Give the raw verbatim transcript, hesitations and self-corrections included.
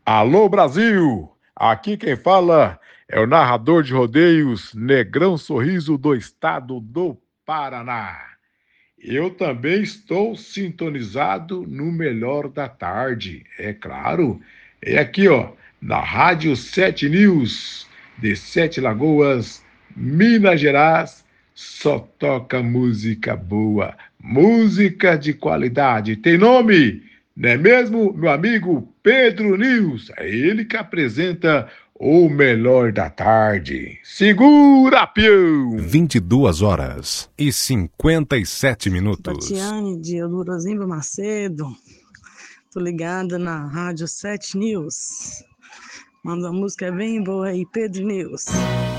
Alô Brasil! Aqui quem fala é o narrador de rodeios Negrão Sorriso do estado do Paraná. Eu também estou sintonizado no melhor da tarde, é claro. É aqui, ó, na Rádio Sete News, de Sete Lagoas, Minas Gerais. Só toca música boa, música de qualidade. Tem nome, não é mesmo, meu amigo Pedro News? É ele que apresenta o melhor da tarde. Segura, peão! vinte e duas horas e cinquenta e sete minutos. Tatiane de Eudorosimba Macedo, tô ligada na Rádio Sete News. Manda uma música bem boa aí, Pedro News.